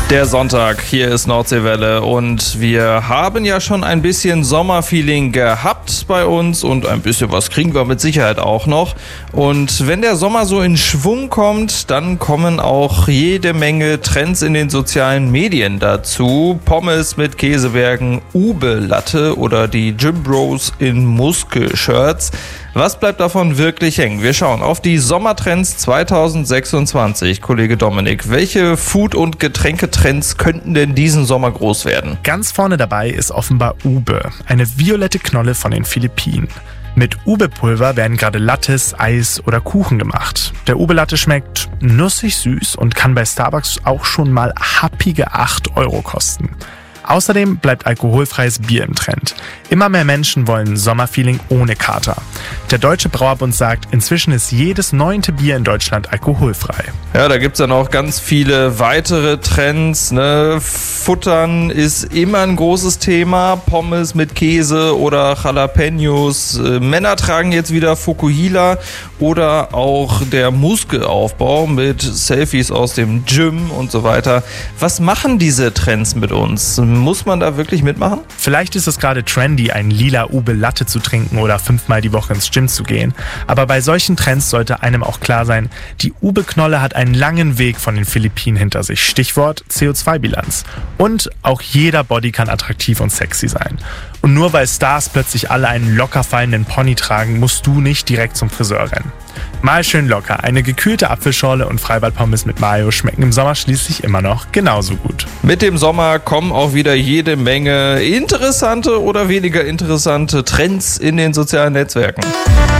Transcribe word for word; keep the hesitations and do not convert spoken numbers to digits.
Der Sonntag, hier ist Nordseewelle und wir haben ja schon ein bisschen Sommerfeeling gehabt bei uns und ein bisschen was kriegen wir mit Sicherheit auch noch. Und wenn der Sommer so in Schwung kommt, dann kommen auch jede Menge Trends in den sozialen Medien dazu. Pommes mit Käsebergen, Ube-Latte oder die Gym Bros in Muskelshirts. Was bleibt davon wirklich hängen? Wir schauen auf die Sommertrends zwanzig sechsundzwanzig. Kollege Dominik, welche Food- und Getränketrends könnten denn diesen Sommer groß werden? Ganz vorne dabei ist offenbar Ube, eine violette Knolle von den Philippinen. Mit Ube-Pulver werden gerade Lattes, Eis oder Kuchen gemacht. Der Ube-Latte schmeckt nussig süß und kann bei Starbucks auch schon mal happige acht Euro kosten. Außerdem bleibt alkoholfreies Bier im Trend. Immer mehr Menschen wollen Sommerfeeling ohne Kater. Der Deutsche Brauerbund sagt, inzwischen ist jedes neunte Bier in Deutschland alkoholfrei. Ja, da gibt's dann auch ganz viele weitere Trends. Ne? Futtern ist immer ein großes Thema. Pommes mit Käse oder Jalapenos. Männer tragen jetzt wieder Fukuhila oder auch der Muskelaufbau mit Selfies aus dem Gym und so weiter. Was machen diese Trends mit uns? Muss man da wirklich mitmachen? Vielleicht ist es gerade trendy, einen lila Ube-Latte zu trinken oder fünfmal die Woche ins Gym zu gehen. Aber bei solchen Trends sollte einem auch klar sein, die Ube-Knolle hat einen langen Weg von den Philippinen hinter sich. Stichwort C O zwei Bilanz. Und auch jeder Body kann attraktiv und sexy sein. Und nur weil Stars plötzlich alle einen locker fallenden Pony tragen, musst du nicht direkt zum Friseur rennen. Mal schön locker. Eine gekühlte Apfelschorle und Freibad-Pommes mit Mayo schmecken im Sommer schließlich immer noch genauso gut. Mit dem Sommer kommen auch wieder jede Menge interessante oder weniger interessante Trends in den sozialen Netzwerken.